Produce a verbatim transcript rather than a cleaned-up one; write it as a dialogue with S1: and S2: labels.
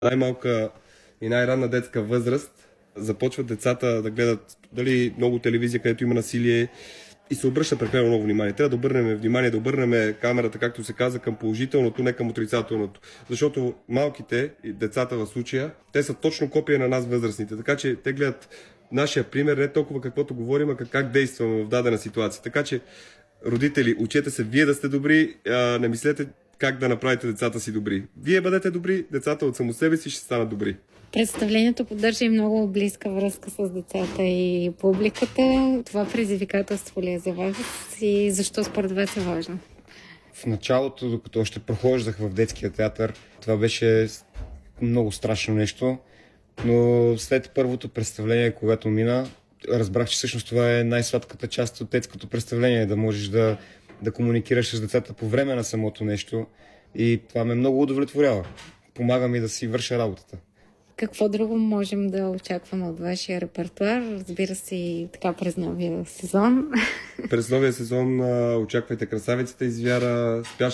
S1: най-малка и най-ранна детска възраст започват децата да гледат дали много телевизия, където има насилие и се обръща прекалено много внимание. Трябва да обърнем внимание, да обърнем камерата, както се каза, към положителното, не към отрицателното. Защото малките, децата в случая, те са точно копия на нас възрастните. Така че те гледат нашия пример, не толкова каквото говорим, а как действаме в дадена ситуация. Така че, родители, учете се вие да сте добри, а не мислете как да направите децата си добри. Вие бъдете добри, децата от само себе си ще станат добри.
S2: Представлението поддържа и много близка връзка с децата и публиката. Това предизвикателство ли е за вас и защо според вас е важно?
S3: В началото, докато още прохождах в детския театър, това беше много страшно нещо, но след първото представление, когато мина, разбрах, че всъщност това е най-сладката част от детското представление, да можеш да, да комуникираш с децата по време на самото нещо и това ме много удовлетворява. Помага ми да си върша работата.
S2: Какво друго можем да очакваме от вашия репертуар? Разбира се и така през новия сезон.
S1: През новия сезон очаквайте Красавицата и звяра,